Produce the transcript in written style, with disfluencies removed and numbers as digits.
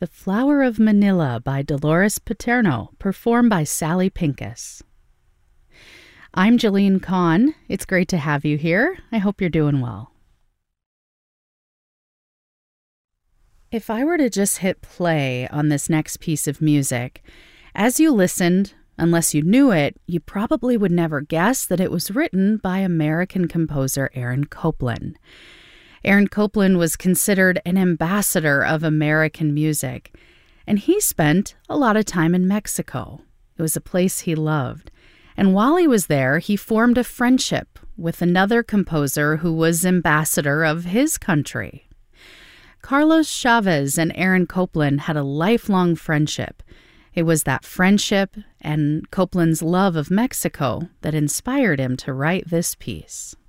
The Flower of Manila by Dolores Paterno, performed by Sally Pincus. I'm Jillian Kahn. It's great to have you here. I hope you're doing well. If I were to just hit play on this next piece of music, as you listened, unless you knew it, you probably would never guess that it was written by American composer Aaron Copland. Aaron Copland was considered an ambassador of American music, and he spent a lot of time in Mexico. It was a place he loved. And while he was there, he formed a friendship with another composer who was ambassador of his country. Carlos Chavez and Aaron Copland had a lifelong friendship. It was that friendship and Copland's love of Mexico that inspired him to write this piece.